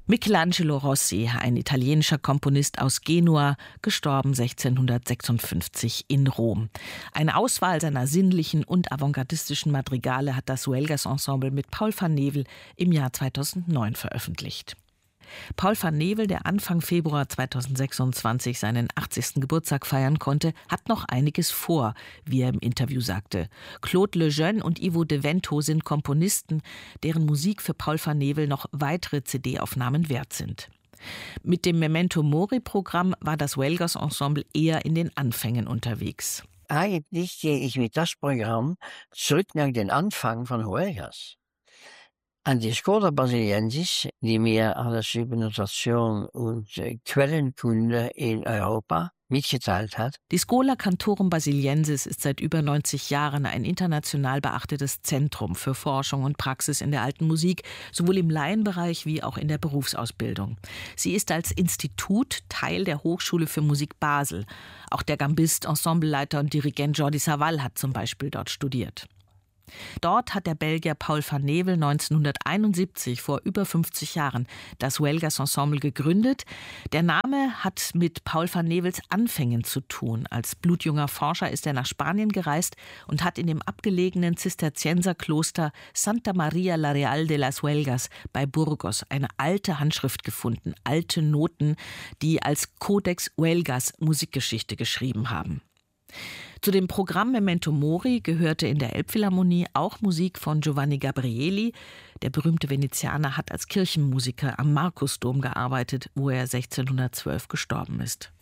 Michelangelo Rossi, ein italienischer Komponist aus Genua, gestorben 1656 in Rom. Eine Auswahl seiner sinnlichen und avantgardistischen Madrigale hat das Huelgas Ensemble mit Paul van Nevel im Jahr 2009 veröffentlicht. Paul van Nevel, der Anfang Februar 2026 seinen 80. Geburtstag feiern konnte, hat noch einiges vor, wie er im Interview sagte. Claude Lejeune und Ivo De Vento sind Komponisten, deren Musik für Paul van Nevel noch weitere CD-Aufnahmen wert sind. Mit dem Memento Mori-Programm war das Huelgas Ensemble eher in den Anfängen unterwegs. Eigentlich gehe ich mit das Programm zurück nach den Anfang von Huelgas. An die Schola Brasiliensis, die mir alles über Notation und Quellenkunde in Europa mitgeteilt hat. Die Schola Cantorum Brasiliensis ist seit über 90 Jahren ein international beachtetes Zentrum für Forschung und Praxis in der alten Musik, sowohl im Laienbereich wie auch in der Berufsausbildung. Sie ist als Institut Teil der Hochschule für Musik Basel. Auch der Gambist, Ensembleleiter und Dirigent Jordi Savall hat zum Beispiel dort studiert. Dort hat der Belgier Paul van Nevel 1971, vor über 50 Jahren, das Huelgas Ensemble gegründet. Der Name hat mit Paul van Nevels Anfängen zu tun. Als blutjunger Forscher ist er nach Spanien gereist und hat in dem abgelegenen Zisterzienserkloster Santa Maria la Real de las Huelgas bei Burgos eine alte Handschrift gefunden, alte Noten, die als Codex Huelgas Musikgeschichte geschrieben haben. Zu dem Programm Memento Mori gehörte in der Elbphilharmonie auch Musik von Giovanni Gabrieli. Der berühmte Venezianer hat als Kirchenmusiker am Markusdom gearbeitet, wo er 1612 gestorben ist.